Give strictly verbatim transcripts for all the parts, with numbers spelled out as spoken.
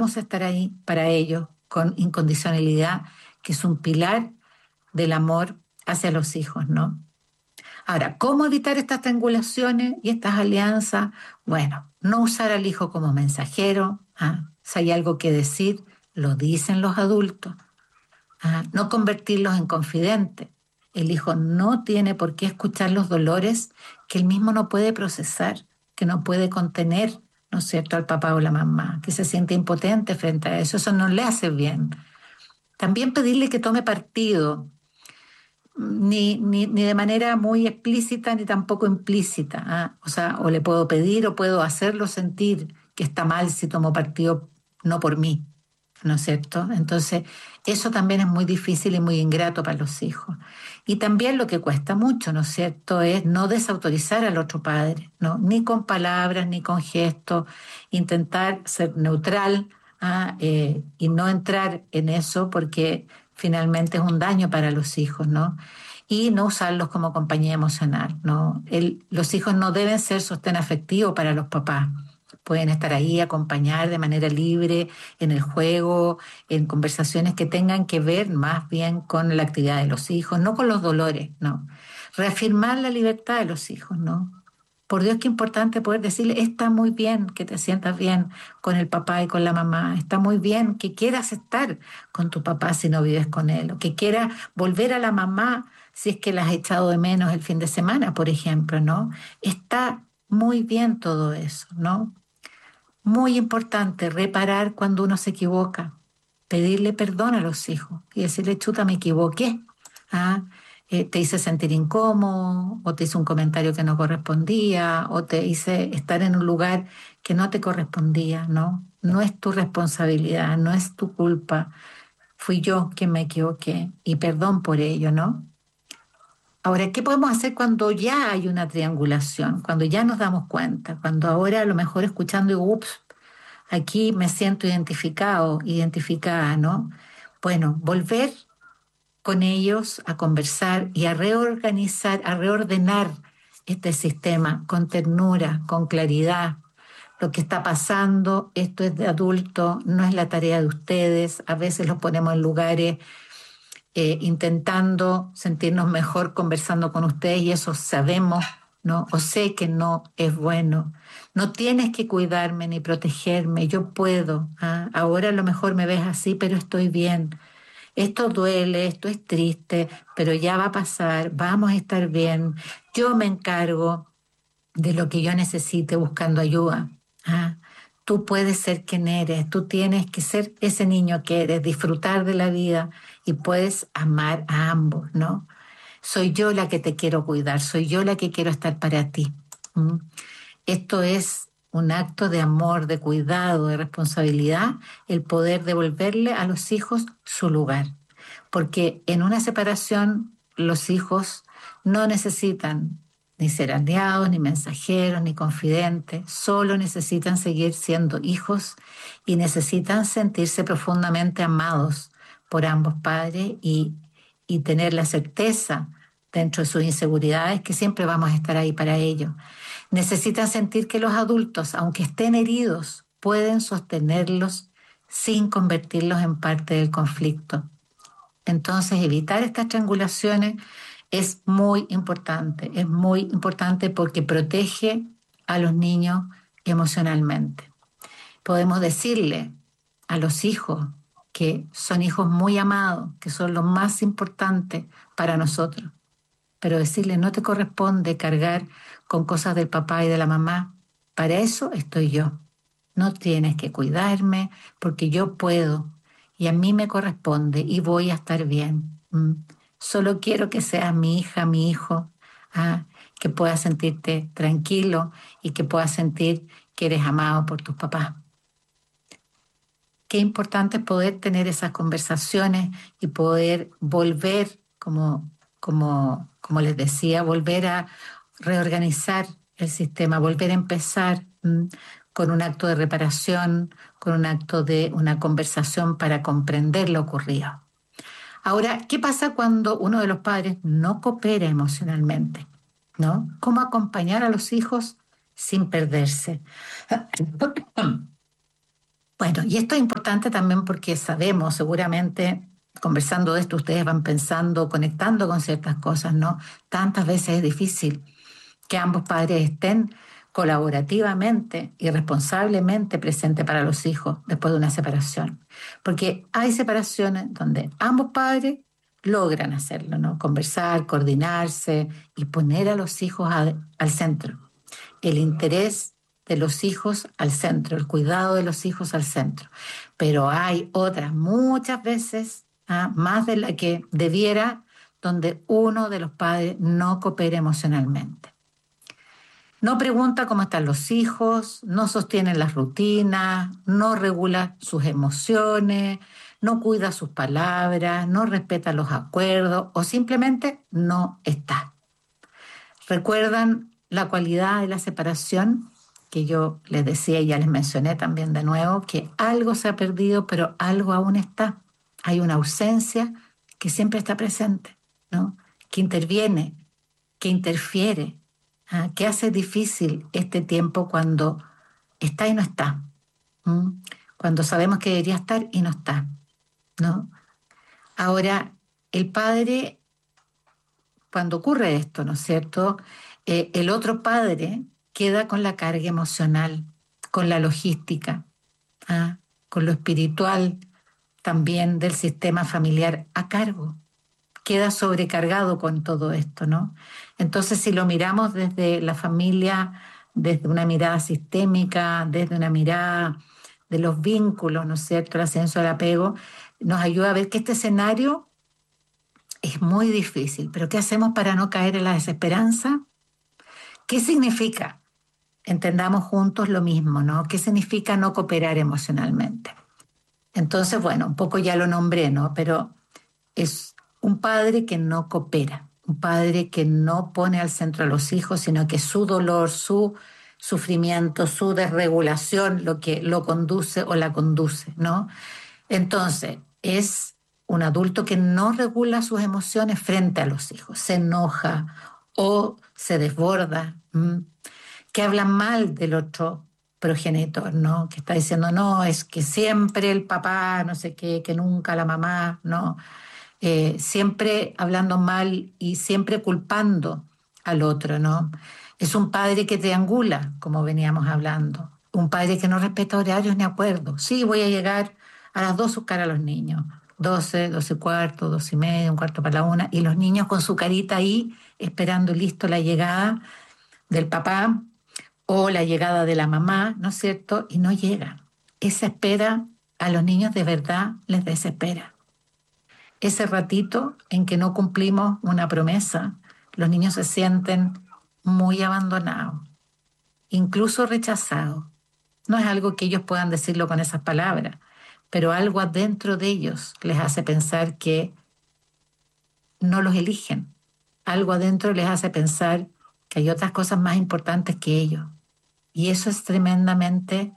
vamos a estar ahí para ellos con incondicionalidad, que es un pilar del amor hacia los hijos, ¿no? Ahora, ¿cómo evitar estas triangulaciones y estas alianzas? Bueno, no usar al hijo como mensajero. ¿Ah? Si hay algo que decir, lo dicen los adultos. ¿Ah? No convertirlos en confidentes. El hijo no tiene por qué escuchar los dolores que él mismo no puede procesar, que no puede contener, ¿no es cierto?, al papá o la mamá, que se siente impotente frente a eso. Eso no le hace bien. También pedirle que tome partido, ni, ni, ni de manera muy explícita ni tampoco implícita. ¿Ah? O sea, o le puedo pedir o puedo hacerlo sentir que está mal si tomo partido no por mí, ¿no es cierto? Entonces, eso también es muy difícil y muy ingrato para los hijos. Y también lo que cuesta mucho, ¿no es cierto?, es no desautorizar al otro padre, ¿no? Ni con palabras, ni con gestos, intentar ser neutral, ¿ah? eh, y no entrar en eso porque finalmente es un daño para los hijos, ¿no? Y no usarlos como compañía emocional, ¿no? El, los hijos no deben ser sostén afectivo para los papás. Pueden estar ahí, acompañar de manera libre en el juego, en conversaciones que tengan que ver más bien con la actividad de los hijos, no con los dolores, ¿no? Reafirmar la libertad de los hijos, ¿no? Por Dios, qué importante poder decirle, está muy bien que te sientas bien con el papá y con la mamá, está muy bien que quieras estar con tu papá si no vives con él, o que quieras volver a la mamá si es que la has echado de menos el fin de semana, por ejemplo, ¿no? Está muy bien todo eso, ¿no? Muy importante reparar cuando uno se equivoca, pedirle perdón a los hijos y decirle, chuta, me equivoqué. ¿Ah? Eh, te hice sentir incómodo, o te hice un comentario que no correspondía, o te hice estar en un lugar que no te correspondía, ¿no? No es tu responsabilidad, no es tu culpa. Fui yo quien me equivoqué y perdón por ello, ¿no? Ahora, ¿qué podemos hacer cuando ya hay una triangulación? Cuando ya nos damos cuenta, cuando ahora a lo mejor escuchando digo, ups, aquí me siento identificado, identificada, ¿no? Bueno, volver con ellos a conversar y a reorganizar, a reordenar este sistema con ternura, con claridad. Lo que está pasando, esto es de adulto, no es la tarea de ustedes. A veces los ponemos en lugares eh, intentando sentirnos mejor conversando con ustedes y eso sabemos, ¿no? O sé que no es bueno. No tienes que cuidarme ni protegerme, yo puedo. ¿Ah? Ahora a lo mejor me ves así, pero estoy bien. Esto duele, esto es triste, pero ya va a pasar, vamos a estar bien. Yo me encargo de lo que yo necesite buscando ayuda. ¿Ah? Tú puedes ser quien eres, tú tienes que ser ese niño que eres, disfrutar de la vida y puedes amar a ambos, ¿no? Soy yo la que te quiero cuidar, soy yo la que quiero estar para ti. ¿Mm? Esto es un acto de amor, de cuidado, de responsabilidad, el poder devolverle a los hijos su lugar. Porque en una separación los hijos no necesitan ni ser aliados, ni mensajeros, ni confidentes, solo necesitan seguir siendo hijos y necesitan sentirse profundamente amados por ambos padres y, y tener la certeza dentro de sus inseguridades que siempre vamos a estar ahí para ellos. Necesitan sentir que los adultos, aunque estén heridos, pueden sostenerlos sin convertirlos en parte del conflicto. Entonces, evitar estas triangulaciones es muy importante, es muy importante porque protege a los niños emocionalmente. Podemos decirle a los hijos que son hijos muy amados, que son los más importantes para nosotros, pero decirle no te corresponde cargar con cosas del papá y de la mamá, para eso estoy yo. No tienes que cuidarme porque yo puedo y a mí me corresponde y voy a estar bien. ¿Mm? Solo quiero que seas mi hija, mi hijo, ¿ah? Que puedas sentirte tranquilo y que puedas sentir que eres amado por tus papás. Qué importante es poder tener esas conversaciones y poder volver, como, como, como les decía, volver a reorganizar el sistema, volver a empezar ¿m? Con un acto de reparación, con un acto de una conversación para comprender lo ocurrido. Ahora, ¿qué pasa cuando uno de los padres no coopera emocionalmente? ¿No? ¿Cómo acompañar a los hijos sin perderse? Bueno, y esto es importante también porque sabemos, seguramente, conversando de esto, ustedes van pensando, conectando con ciertas cosas, ¿no? Tantas veces es difícil que ambos padres estén colaborativamente y responsablemente presentes para los hijos después de una separación. Porque hay separaciones donde ambos padres logran hacerlo, ¿no? Conversar, coordinarse y poner a los hijos a- al centro. El interés de los hijos al centro, el cuidado de los hijos al centro. Pero hay otras muchas veces, ¿ah? Más de la que debiera, donde uno de los padres no coopera emocionalmente. No pregunta cómo están los hijos, no sostiene las rutinas, no regula sus emociones, no cuida sus palabras, no respeta los acuerdos o simplemente no está. ¿Recuerdan la cualidad de la separación? Que yo les decía y ya les mencioné también de nuevo, que algo se ha perdido, pero algo aún está. Hay una ausencia que siempre está presente, ¿no? Que interviene, que interfiere, ¿ah? Que hace difícil este tiempo cuando está y no está, ¿m? Cuando sabemos que debería estar y no está, ¿no? Ahora, el padre, cuando ocurre esto, ¿no es cierto? Eh, el otro padre queda con la carga emocional, con la logística, ¿ah? Con lo espiritual también del sistema familiar a cargo. Queda sobrecargado con todo esto, ¿no? Entonces, si lo miramos desde la familia, desde una mirada sistémica, desde una mirada de los vínculos, ¿no es cierto?, el ascenso del apego, nos ayuda a ver que este escenario es muy difícil, pero ¿qué hacemos para no caer en la desesperanza? ¿Qué significa? Entendamos juntos lo mismo, ¿no? ¿Qué significa no cooperar emocionalmente? Entonces, bueno, un poco ya lo nombré, ¿no? Pero es un padre que no coopera, un padre que no pone al centro a los hijos, sino que su dolor, su sufrimiento, su desregulación lo que lo conduce o la conduce, ¿no? Entonces, es un adulto que no regula sus emociones frente a los hijos, se enoja o se desborda, ¿m? Que habla mal del otro progenitor, ¿no? Que está diciendo, no, es que siempre el papá, no sé qué, que nunca la mamá, ¿no? Eh, siempre hablando mal y siempre culpando al otro, ¿no? Es un padre que triangula, como veníamos hablando, un padre que no respeta horarios ni acuerdos. Sí, voy a llegar a las dos buscar a los niños, doce, doce y cuarto, doce y media, un cuarto para la una, y los niños con su carita ahí esperando listo la llegada del papá o la llegada de la mamá, ¿no es cierto? Y no llegan. Esa espera a los niños de verdad les desespera. Ese ratito en que no cumplimos una promesa, los niños se sienten muy abandonados, incluso rechazados. No es algo que ellos puedan decirlo con esas palabras, pero algo adentro de ellos les hace pensar que no los eligen. Algo adentro les hace pensar que hay otras cosas más importantes que ellos. Y eso es tremendamente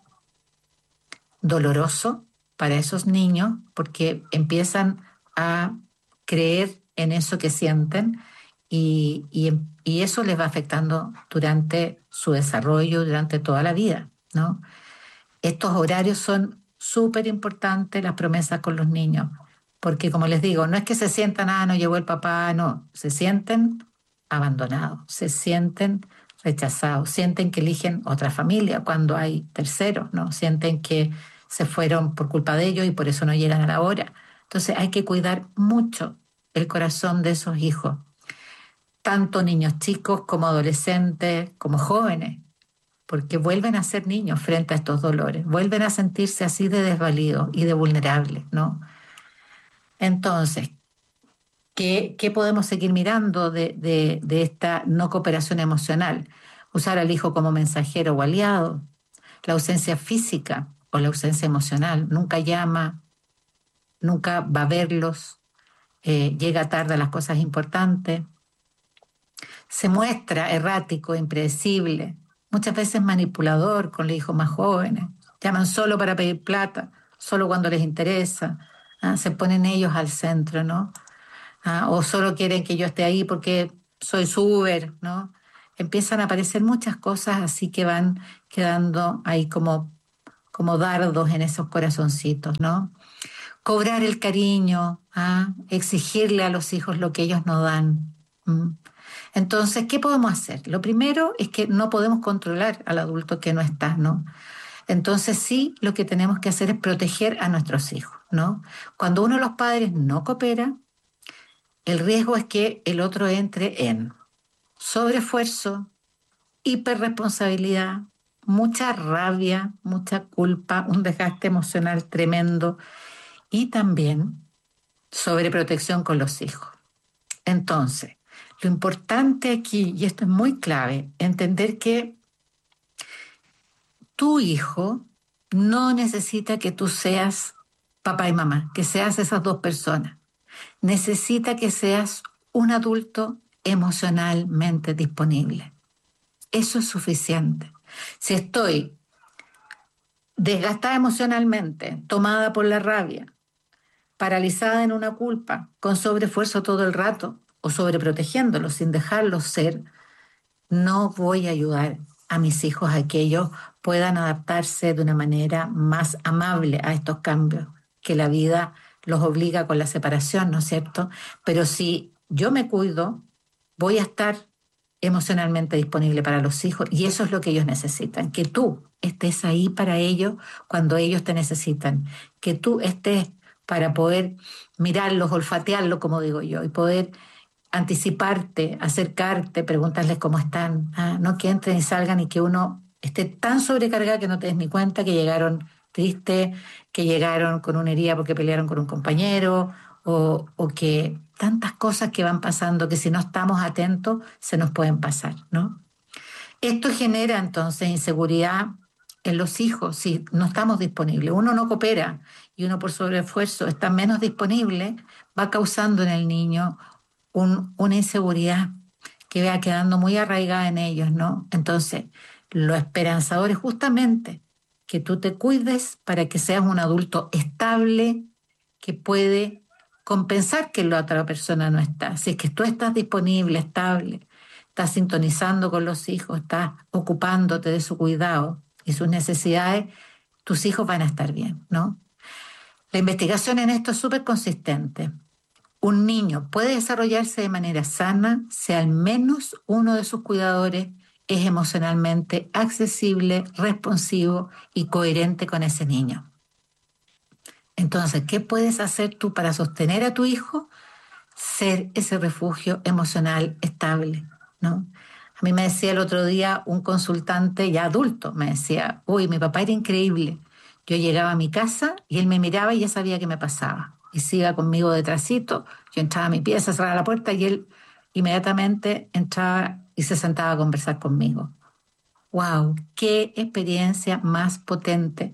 doloroso para esos niños porque empiezan a creer en eso que sienten y, y, y eso les va afectando durante su desarrollo, durante toda la vida, ¿no? Estos horarios son súper importantes, las promesas con los niños, porque como les digo, no es que se sientan, ah, no llegó el papá, no, se sienten abandonados, se sienten rechazados, sienten que eligen otra familia cuando hay terceros, ¿no? Sienten que se fueron por culpa de ellos y por eso no llegan a la hora. Entonces hay que cuidar mucho el corazón de esos hijos, tanto niños chicos como adolescentes, como jóvenes, porque vuelven a ser niños frente a estos dolores, vuelven a sentirse así de desvalidos y de vulnerables, ¿no? Entonces, ¿qué, qué podemos seguir mirando de, de, de esta no cooperación emocional? Usar al hijo como mensajero o aliado, la ausencia física o la ausencia emocional, nunca llama, nunca va a verlos, eh, llega tarde a las cosas importantes, se muestra errático, impredecible, muchas veces manipulador con los hijos más jóvenes. Llaman solo para pedir plata, solo cuando les interesa. ¿Ah? Se ponen ellos al centro, ¿no? ¿Ah? O solo quieren que yo esté ahí porque soy su Uber, ¿no? Empiezan a aparecer muchas cosas así que van quedando ahí como, como dardos en esos corazoncitos, ¿no? Cobrar el cariño, ¿ah? Exigirle a los hijos lo que ellos no dan. ¿Mm? Entonces, ¿qué podemos hacer? Lo primero es que no podemos controlar al adulto que no está, ¿no? Entonces sí, lo que tenemos que hacer es proteger a nuestros hijos, ¿no? Cuando uno de los padres no coopera, el riesgo es que el otro entre en sobreesfuerzo, hiperresponsabilidad, mucha rabia, mucha culpa, un desgaste emocional tremendo y también sobreprotección con los hijos. Entonces, lo importante aquí, y esto es muy clave, entender que tu hijo no necesita que tú seas papá y mamá, que seas esas dos personas. Necesita que seas un adulto emocionalmente disponible. Eso es suficiente. Si estoy desgastada emocionalmente, tomada por la rabia, paralizada en una culpa, con sobreesfuerzo todo el rato o sobreprotegiéndolos sin dejarlos ser, no voy a ayudar a mis hijos a que ellos puedan adaptarse de una manera más amable a estos cambios que la vida los obliga con la separación, ¿no es cierto? Pero si yo me cuido, voy a estar emocionalmente disponible para los hijos y eso es lo que ellos necesitan, que tú estés ahí para ellos cuando ellos te necesitan, que tú estés para poder mirarlos, olfatearlos, como digo yo, y poder anticiparte, acercarte, preguntarles cómo están, ¿ah? No que entren y salgan y que uno esté tan sobrecargada que no te des ni cuenta que llegaron tristes, que llegaron con una herida porque pelearon con un compañero, o, o que tantas cosas que van pasando que si no estamos atentos se nos pueden pasar, ¿no? Esto genera entonces inseguridad en los hijos si no estamos disponibles. Uno no coopera y uno por sobreesfuerzo está menos disponible, va causando en el niño un, una inseguridad que va quedando muy arraigada en ellos, ¿no? Entonces, lo esperanzador es justamente que tú te cuides para que seas un adulto estable que puede compensar que la otra persona no está. Si es que tú estás disponible, estable, estás sintonizando con los hijos, estás ocupándote de su cuidado y sus necesidades, tus hijos van a estar bien, ¿no? La investigación en esto es súper consistente. Un niño puede desarrollarse de manera sana si al menos uno de sus cuidadores es emocionalmente accesible, responsivo y coherente con ese niño. Entonces, ¿qué puedes hacer tú para sostener a tu hijo? Ser ese refugio emocional estable, ¿no? A mí me decía el otro día un consultante ya adulto, me decía, uy, mi papá era increíble. Yo llegaba a mi casa y él me miraba y ya sabía qué me pasaba. Y se iba conmigo detrásito, yo entraba a mi pieza, cerraba la puerta y él inmediatamente entraba y se sentaba a conversar conmigo. ¡Wow! ¡Qué experiencia más potente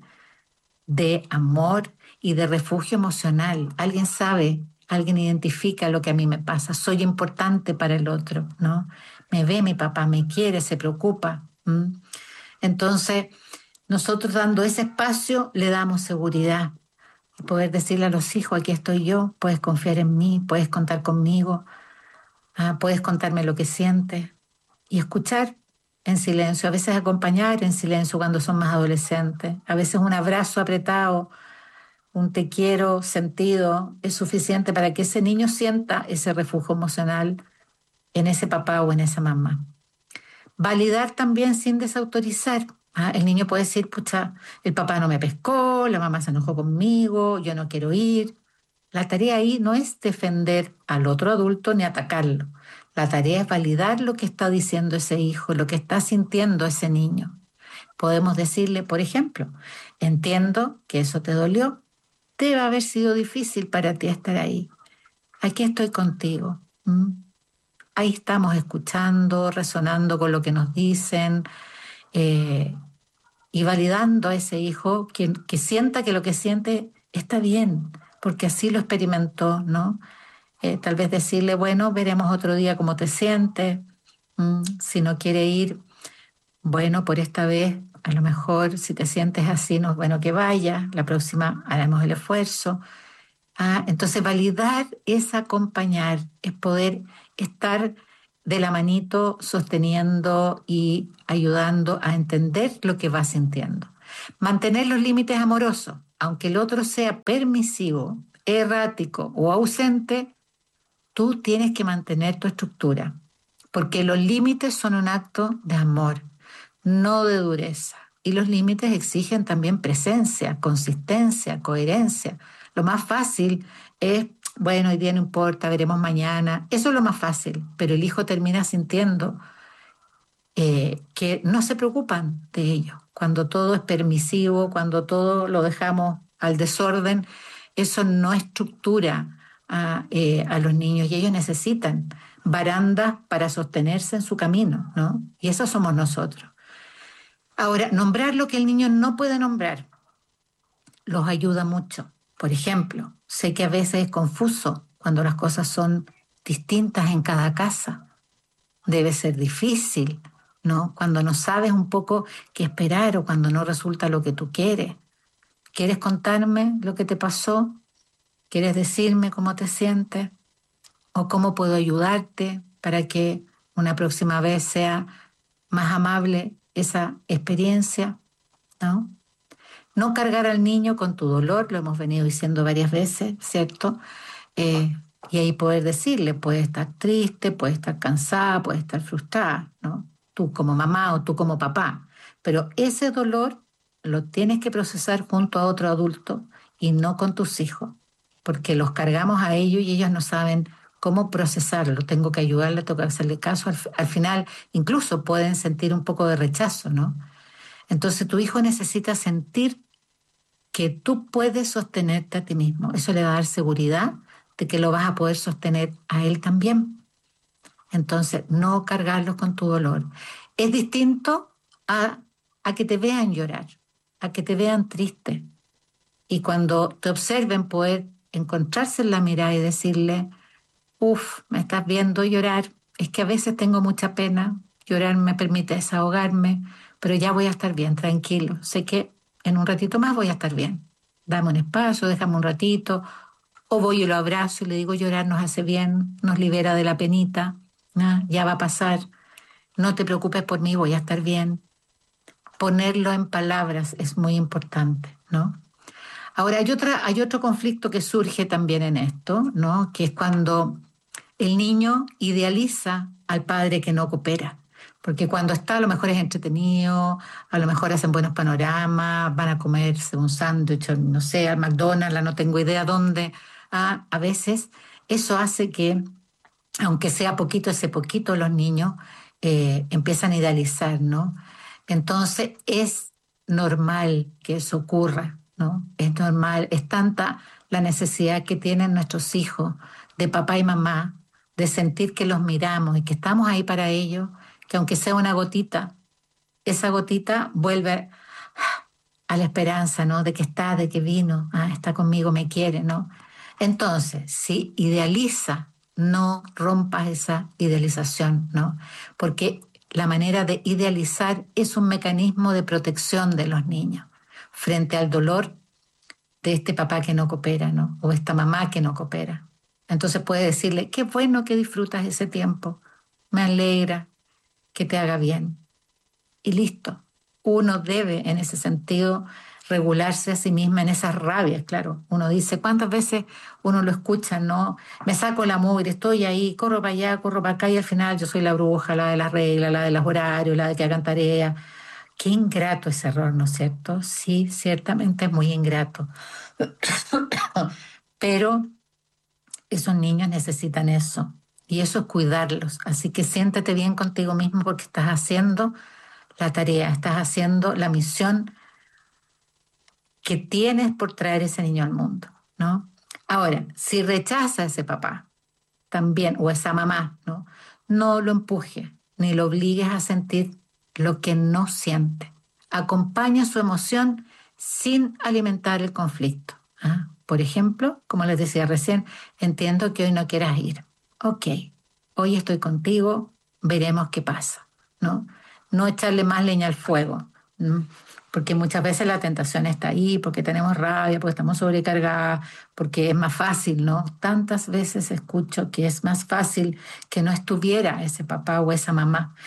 de amor y de refugio emocional! Alguien sabe, alguien identifica lo que a mí me pasa, soy importante para el otro, ¿no? Me ve mi papá, me quiere, se preocupa. ¿m? Entonces, nosotros dando ese espacio le damos seguridad. Y poder decirle a los hijos, aquí estoy yo, puedes confiar en mí, puedes contar conmigo, ah, puedes contarme lo que sientes y escuchar en silencio, a veces acompañar en silencio cuando son más adolescentes, a veces un abrazo apretado, un te quiero sentido es suficiente para que ese niño sienta ese refugio emocional en ese papá o en esa mamá. Validar también sin desautorizar. Ah, el niño puede decir, pucha, el papá no me pescó, la mamá se enojó conmigo, yo no quiero ir. La tarea ahí no es defender al otro adulto ni atacarlo. La tarea es validar lo que está diciendo ese hijo, lo que está sintiendo ese niño. Podemos decirle, por ejemplo, entiendo que eso te dolió, debe haber sido difícil para ti estar ahí. Aquí estoy contigo. ¿m? Ahí estamos escuchando, resonando con lo que nos dicen eh, y validando a ese hijo que, que sienta que lo que siente está bien, porque así lo experimentó, ¿no? Eh, tal vez decirle, bueno, veremos otro día cómo te sientes. ¿m? Si no quiere ir, bueno, por esta vez, a lo mejor si te sientes así, no es bueno que vaya, la próxima haremos el esfuerzo. Ah, entonces validar es acompañar, es poder estar de la manito sosteniendo y ayudando a entender lo que va sintiendo. Mantener los límites amorosos, aunque el otro sea permisivo, errático o ausente, tú tienes que mantener tu estructura, porque los límites son un acto de amor, no de dureza. Y los límites exigen también presencia, consistencia, coherencia. Lo más fácil es, bueno, hoy día no importa, veremos mañana. Eso es lo más fácil, pero el hijo termina sintiendo eh, que no se preocupan de ello. Cuando todo es permisivo, cuando todo lo dejamos al desorden, eso no estructura a, eh, a los niños y ellos necesitan barandas para sostenerse en su camino, ¿no? Y eso somos nosotros. Ahora, nombrar lo que el niño no puede nombrar los ayuda mucho. Por ejemplo, sé que a veces es confuso cuando las cosas son distintas en cada casa. Debe ser difícil, ¿no? Cuando no sabes un poco qué esperar o cuando no resulta lo que tú quieres. ¿Quieres contarme lo que te pasó? ¿Quieres decirme cómo te sientes? ¿O cómo puedo ayudarte para que una próxima vez sea más amable esa experiencia? ¿No? No cargar al niño con tu dolor, lo hemos venido diciendo varias veces, ¿cierto? Eh, y ahí poder decirle, puede estar triste, puede estar cansada, puede estar frustrada, ¿no? Tú como mamá o tú como papá. Pero ese dolor lo tienes que procesar junto a otro adulto y no con tus hijos, porque los cargamos a ellos y ellos no saben cómo procesarlo. Tengo que ayudarle, tengo que hacerle caso. Al, al final, incluso pueden sentir un poco de rechazo, ¿no? Entonces tu hijo necesita sentir que tú puedes sostenerte a ti mismo. Eso le va a dar seguridad de que lo vas a poder sostener a él también. Entonces, no cargarlos con tu dolor. Es distinto a, a que te vean llorar, a que te vean triste. Y cuando te observen poder encontrarse en la mirada y decirle, uff, me estás viendo llorar, es que a veces tengo mucha pena, llorar me permite desahogarme, pero ya voy a estar bien, tranquilo. Sé que en un ratito más voy a estar bien. Dame un espacio, déjame un ratito, o voy y lo abrazo y le digo, llorar nos hace bien, nos libera de la penita, ¿no? Ya va a pasar, no te preocupes por mí, voy a estar bien. Ponerlo en palabras es muy importante, ¿no? Ahora, hay, otra, hay otro conflicto que surge también en esto, ¿no? Que es cuando el niño idealiza al padre que no coopera. Porque cuando está a lo mejor es entretenido, a lo mejor hacen buenos panoramas, van a comerse un sándwich, no sé, al McDonald's, no tengo idea dónde. Ah, a veces eso hace que, aunque sea poquito, ese poquito los niños eh, empiezan a idealizar, ¿no? Entonces es normal que eso ocurra, ¿no? Es normal, es tanta la necesidad que tienen nuestros hijos de papá y mamá, de sentir que los miramos y que estamos ahí para ellos, que aunque sea una gotita, esa gotita vuelve a la esperanza, ¿no? De que está, de que vino, ah, está conmigo, me quiere, ¿no? Entonces, si idealiza, no rompas esa idealización, ¿no? Porque la manera de idealizar es un mecanismo de protección de los niños frente al dolor de este papá que no coopera, ¿no? O esta mamá que no coopera. Entonces puede decirle, qué bueno que disfrutas ese tiempo, me alegra que te haga bien. Y listo. Uno debe, en ese sentido, regularse a sí misma en esas rabias, claro. Uno dice, ¿cuántas veces uno lo escucha, no? Me saco la mugre, estoy ahí, corro para allá, corro para acá y al final yo soy la bruja, la de las reglas, la de los horarios, la de que hagan tarea. Qué ingrato ese error, ¿no es cierto? Sí, ciertamente es muy ingrato. Pero esos niños necesitan eso. Y eso es cuidarlos. Así que siéntate bien contigo mismo porque estás haciendo la tarea, estás haciendo la misión que tienes por traer ese niño al mundo, ¿no? Ahora, si rechaza a ese papá también, o esa mamá, ¿no? No lo empujes, ni lo obligues a sentir lo que no siente. Acompaña su emoción sin alimentar el conflicto. ¿Ah? Por ejemplo, como les decía recién, entiendo que hoy no quieras ir. Ok, hoy estoy contigo, veremos qué pasa, ¿no? No echarle más leña al fuego, ¿no? Porque muchas veces la tentación está ahí, porque tenemos rabia, porque estamos sobrecargadas, porque es más fácil, ¿no? Tantas veces escucho que es más fácil que no estuviera ese papá o esa mamá.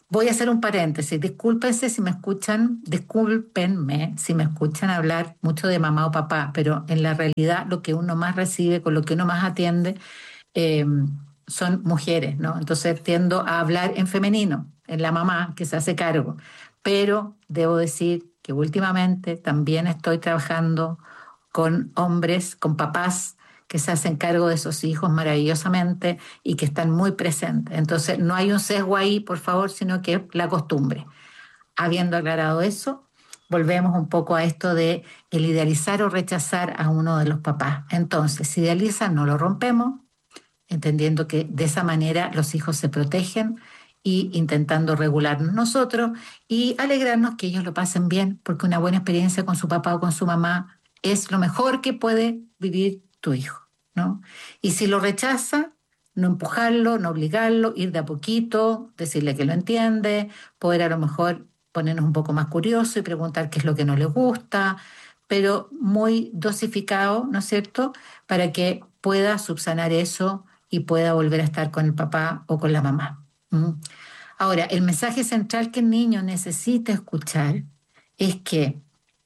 Voy a hacer un paréntesis. Discúlpense si me escuchan, discúlpenme si me escuchan hablar mucho de mamá o papá, pero en la realidad lo que uno más recibe, con lo que uno más atiende, eh, son mujeres, ¿no? Entonces tiendo a hablar en femenino, en la mamá que se hace cargo. Pero debo decir que últimamente también estoy trabajando con hombres, con papás que se hacen cargo de esos hijos maravillosamente y que están muy presentes. Entonces, no hay un sesgo ahí, por favor, sino que es la costumbre. Habiendo aclarado eso, volvemos un poco a esto de el idealizar o rechazar a uno de los papás. Entonces, si idealizan, no lo rompemos, entendiendo que de esa manera los hijos se protegen y intentando regularnos nosotros y alegrarnos que ellos lo pasen bien, porque una buena experiencia con su papá o con su mamá es lo mejor que puede vivir tu hijo, ¿no? Y si lo rechaza, no empujarlo, no obligarlo, ir de a poquito, decirle que lo entiende, poder a lo mejor ponernos un poco más curiosos y preguntar qué es lo que no le gusta, pero muy dosificado, ¿no es cierto?, para que pueda subsanar eso y pueda volver a estar con el papá o con la mamá. ¿Mm? Ahora, el mensaje central que el niño necesita escuchar es que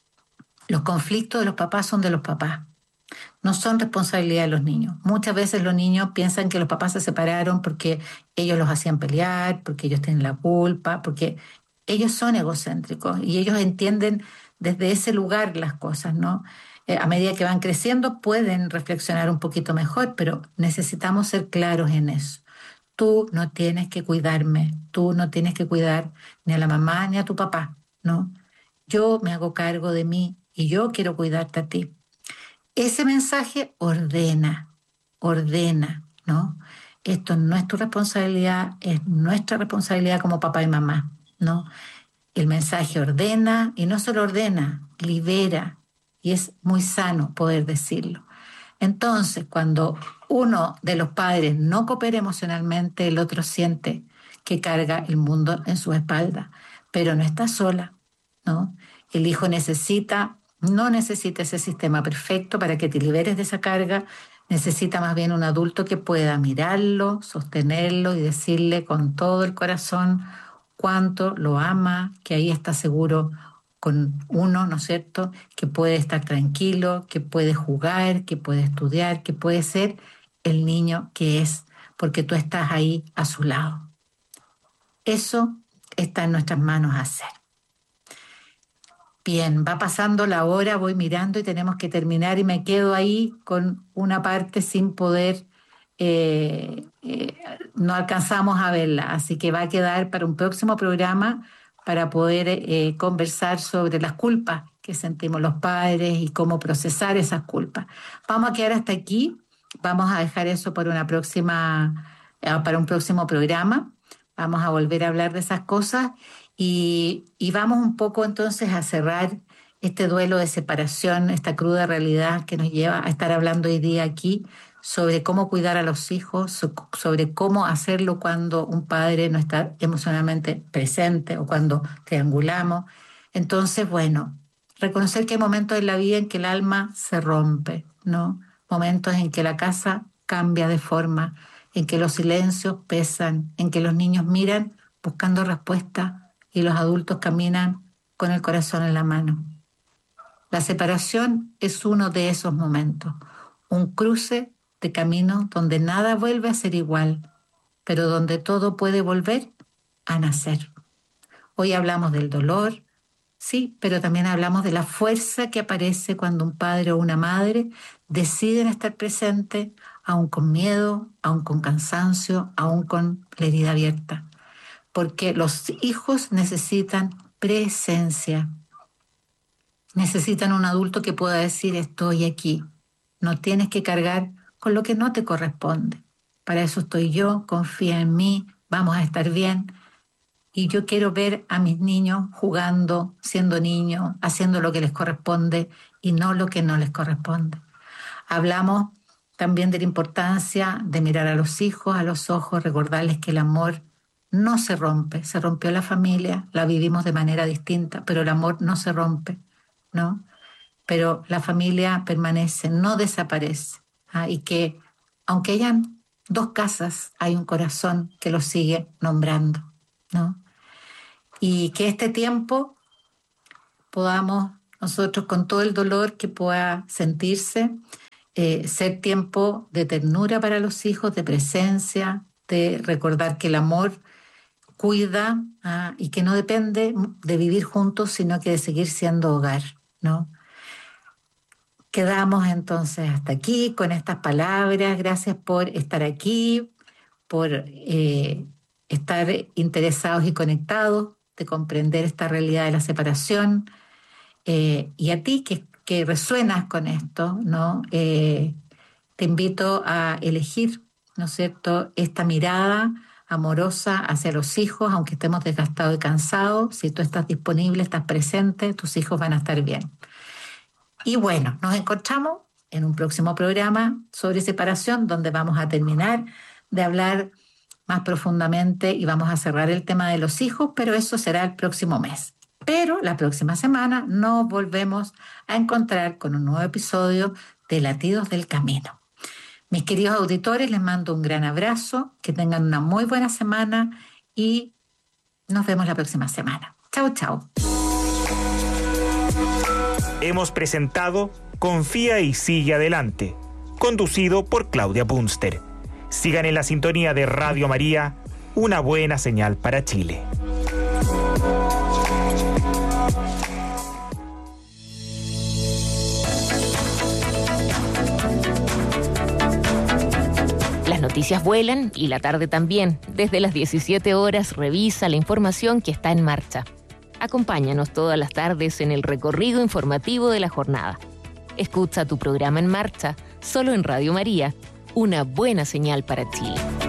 los conflictos de los papás son de los papás, no son responsabilidad de los niños. Muchas veces los niños piensan que los papás se separaron porque ellos los hacían pelear, porque ellos tienen la culpa, porque ellos son egocéntricos y ellos entienden desde ese lugar las cosas, ¿no? Eh, a medida que van creciendo pueden reflexionar un poquito mejor, pero necesitamos ser claros en eso. Tú no tienes que cuidarme, tú no tienes que cuidar ni a la mamá ni a tu papá, ¿no? Yo me hago cargo de mí y yo quiero cuidarte a ti. Ese mensaje ordena, ordena, ¿no? Esto no es tu responsabilidad, es nuestra responsabilidad como papá y mamá, ¿no? El mensaje ordena y no solo ordena, libera y es muy sano poder decirlo. Entonces, cuando uno de los padres no coopera emocionalmente, el otro siente que carga el mundo en su espalda, pero no está sola, ¿no? El hijo necesita, no necesita ese sistema perfecto para que te liberes de esa carga, necesita más bien un adulto que pueda mirarlo, sostenerlo y decirle con todo el corazón cuánto lo ama, que ahí está seguro con uno, ¿no es cierto?, que puede estar tranquilo, que puede jugar, que puede estudiar, que puede ser el niño que es, porque tú estás ahí a su lado. Eso está en nuestras manos hacer. Bien, va pasando la hora, voy mirando y tenemos que terminar y me quedo ahí con una parte sin poder, eh, eh, no alcanzamos a verla, así que va a quedar para un próximo programa para poder eh, conversar sobre las culpas que sentimos los padres y cómo procesar esas culpas. Vamos a quedar hasta aquí, vamos a dejar eso para una próxima, eh, para un próximo programa, vamos a volver a hablar de esas cosas. Y, y vamos un poco entonces a cerrar este duelo de separación, esta cruda realidad que nos lleva a estar hablando hoy día aquí sobre cómo cuidar a los hijos, so- sobre cómo hacerlo cuando un padre no está emocionalmente presente o cuando triangulamos. Entonces, bueno, reconocer que hay momentos en la vida en que el alma se rompe, ¿no? Momentos en que la casa cambia de forma, en que los silencios pesan, en que los niños miran buscando respuesta y los adultos caminan con el corazón en la mano. La separación es uno de esos momentos, un cruce de camino donde nada vuelve a ser igual, pero donde todo puede volver a nacer. Hoy hablamos del dolor, sí, pero también hablamos de la fuerza que aparece cuando un padre o una madre deciden estar presente, aún con miedo, aún con cansancio, aún con la herida abierta, porque los hijos necesitan presencia, necesitan un adulto que pueda decir estoy aquí, no tienes que cargar con lo que no te corresponde. Para eso estoy yo, confía en mí, vamos a estar bien. Y yo quiero ver a mis niños jugando, siendo niños, haciendo lo que les corresponde y no lo que no les corresponde. Hablamos también de la importancia de mirar a los hijos a los ojos, recordarles que el amor no se rompe. Se rompió la familia, la vivimos de manera distinta, pero el amor no se rompe, ¿no? Pero la familia permanece, no desaparece. ¿Ah? Y que aunque hayan dos casas, hay un corazón que los sigue nombrando, ¿no? y que este tiempo podamos nosotros, con todo el dolor que pueda sentirse, eh, ser tiempo de ternura para los hijos, de presencia, de recordar que el amor cuida, ¿ah? Y que no depende de vivir juntos, sino que de seguir siendo hogar, ¿no? Quedamos entonces hasta aquí con estas palabras. Gracias por estar aquí, por eh, estar interesados y conectados, de comprender esta realidad de la separación. Eh, y a ti que, que resuenas con esto, ¿no? Eh, te invito a elegir, ¿no es cierto?, esta mirada amorosa hacia los hijos, aunque estemos desgastados y cansados. Si tú estás disponible, estás presente, tus hijos van a estar bien. Y bueno, nos encontramos en un próximo programa sobre separación, donde vamos a terminar de hablar más profundamente y vamos a cerrar el tema de los hijos, pero eso será el próximo mes. Pero la próxima semana nos volvemos a encontrar con un nuevo episodio de Latidos del Camino. Mis queridos auditores, les mando un gran abrazo, que tengan una muy buena semana y nos vemos la próxima semana. Chau, chau. Hemos presentado Confía y Sigue Adelante, conducido por Claudia Bunster. Sigan en la sintonía de Radio María, una buena señal para Chile. Las noticias vuelan y la tarde también. Desde las diecisiete horas revisa la información que está en marcha. Acompáñanos todas las tardes en el recorrido informativo de la jornada. Escucha tu programa En Marcha, solo en Radio María, una buena señal para Chile.